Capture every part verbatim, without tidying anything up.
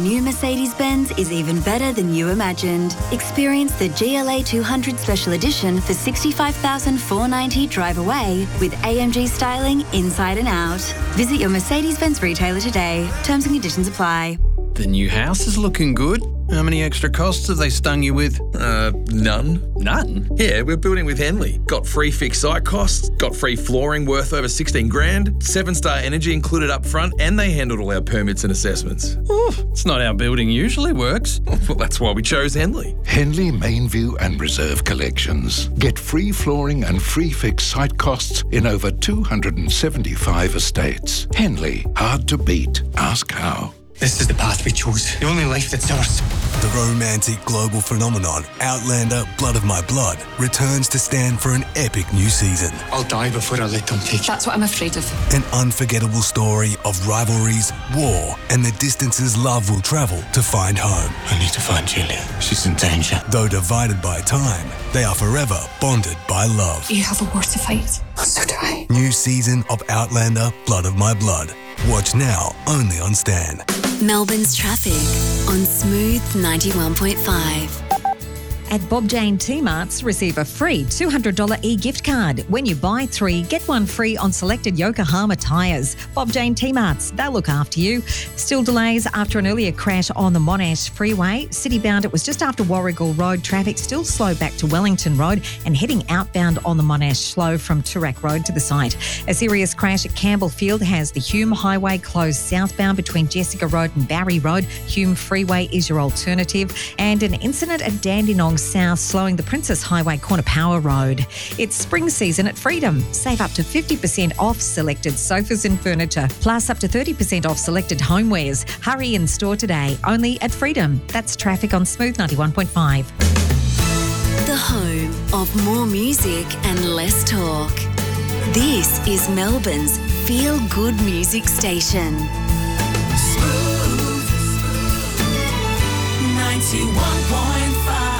New Mercedes-Benz is even better than you imagined. Experience the G L A two hundred Special Edition for sixty-five thousand four hundred ninety dollars drive away with A M G styling inside and out. Visit your Mercedes-Benz retailer today. Terms and conditions apply. The new house is looking good. How many extra costs have they stung you with? Uh, none. None? Yeah, we're building with Henley. Got free fixed site costs, got free flooring worth over sixteen grand, seven-star energy included up front, and they handled all our permits and assessments. Oh, it's not how building usually works. Well, that's why we chose Henley. Henley Mainview and Reserve Collections. Get free flooring and free fixed site costs in over two hundred seventy-five estates. Henley, hard to beat. Ask how. This is the path we chose. The only life that's ours. The romantic global phenomenon, Outlander Blood of My Blood, returns to stand for an epic new season. I'll die before I let them take it. That's what I'm afraid of. An unforgettable story of rivalries, war, and the distances love will travel to find home. I need to find Julia. She's in danger. Though divided by time, they are forever bonded by love. You have a war to fight. So do I. New season of Outlander Blood of My Blood. Watch now, only on Stan. Melbourne's traffic on Smooth ninety-one point five. At Bob Jane T-Marts, receive a free two hundred dollars e-gift card. When you buy three, get one free on selected Yokohama tyres. Bob Jane T-Marts, they'll look after you. Still delays after an earlier crash on the Monash Freeway. City-bound, it was just after Warrigal Road. Traffic still slow back to Wellington Road and heading outbound on the Monash slow from Toorak Road to the site. A serious crash at Campbellfield has the Hume Highway closed southbound between Jessica Road and Barry Road. Hume Freeway is your alternative. And an incident at Dandenong South slowing the Princess Highway Corner Power Road. It's spring season at Freedom. Save up to fifty percent off selected sofas and furniture, plus up to thirty percent off selected homewares. Hurry in store today, only at Freedom. That's traffic on Smooth ninety-one point five. The home of more music and less talk. This is Melbourne's feel-good music station. Smooth ninety-one point five.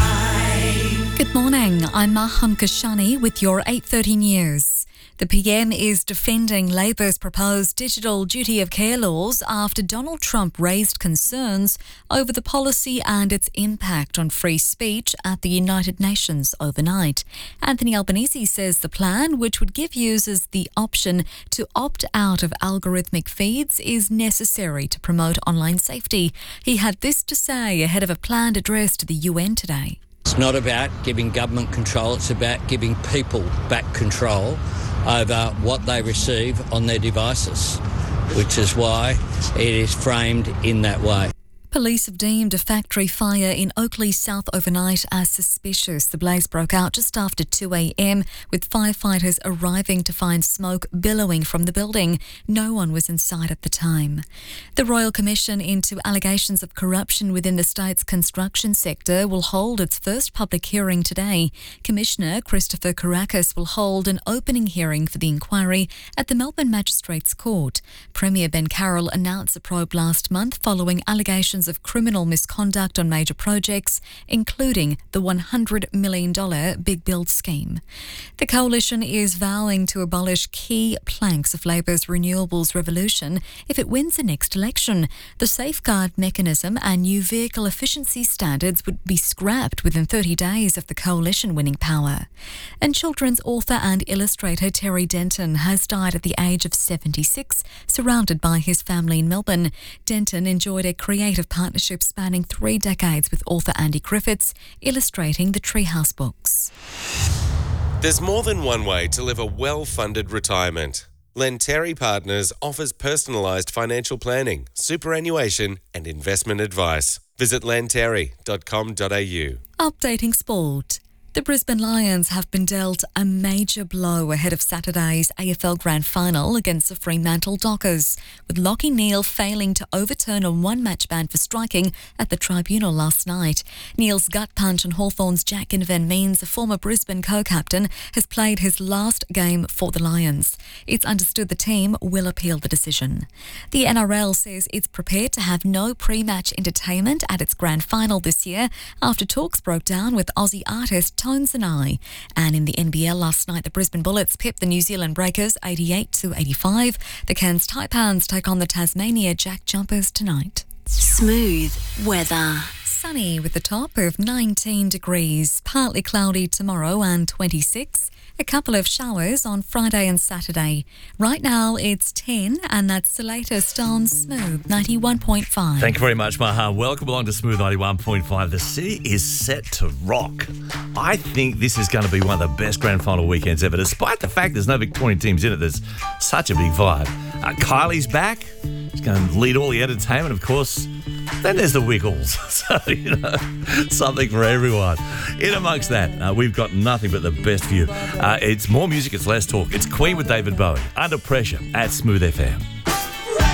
Good morning, I'm Maham Kashani with your eight thirty news. The P M is defending Labor's proposed digital duty of care laws after Donald Trump raised concerns over the policy and its impact on free speech at the United Nations overnight. Anthony Albanese says the plan, which would give users the option to opt out of algorithmic feeds, is necessary to promote online safety. He had this to say ahead of a planned address to the U N today. It's not about giving government control, it's about giving people back control over what they receive on their devices, which is why it is framed in that way. Police have deemed a factory fire in Oakley South overnight as suspicious. The blaze broke out just after two a.m, with firefighters arriving to find smoke billowing from the building. No one was inside at the time. The Royal Commission into allegations of corruption within the state's construction sector will hold its first public hearing today. Commissioner Christopher Kourakis will hold an opening hearing for the inquiry at the Melbourne Magistrates Court. Premier Ben Carroll announced the probe last month following allegations of criminal misconduct on major projects, including the one hundred million dollars Big Build scheme. The Coalition is vowing to abolish key planks of Labor's renewables revolution if it wins the next election. The safeguard mechanism and new vehicle efficiency standards would be scrapped within thirty days of the Coalition winning power. And children's author and illustrator Terry Denton has died at the age of seventy-six, surrounded by his family in Melbourne. Denton enjoyed a creative partnership spanning three decades with author Andy Griffiths, illustrating the Treehouse books. There's more than one way to live a well-funded retirement. Lenteri Partners offers personalised financial planning, superannuation and investment advice. Visit lenteri dot com dot a u. Updating sport. The Brisbane Lions have been dealt a major blow ahead of Saturday's A F L Grand Final against the Fremantle Dockers, with Lachie Neale failing to overturn a one-match ban for striking at the tribunal last night. Neale's gut punch on Hawthorn's Jack Ginnivan means the former Brisbane co-captain has played his last game for the Lions. It's understood the team will appeal the decision. The N R L says it's prepared to have no pre-match entertainment at its Grand Final this year after talks broke down with Aussie artist Tones and I. And in the N B L last night, the Brisbane Bullets pipped the New Zealand Breakers eighty-eight to eighty-five. The Cairns Taipans take on the Tasmania Jack Jumpers tonight. Smooth weather. Sunny with a top of nineteen degrees. Partly cloudy tomorrow and twenty-six. A couple of showers on Friday and Saturday. Right now it's ten, and that's the latest on Smooth ninety-one point five. Thank you very much, Maha. Welcome along to Smooth ninety-one point five. The city is set to rock. I think this is going to be one of the best grand final weekends ever, despite the fact there's no Victorian teams in it. There's such a big vibe. Uh, Kylie's back. She's going to lead all the entertainment, of course. Then there's the Wiggles. So, you know, something for everyone. In amongst that, uh, we've got nothing but the best for you. Uh, it's more music, it's less talk. It's Queen with David Bowie. Under Pressure at Smooth F M.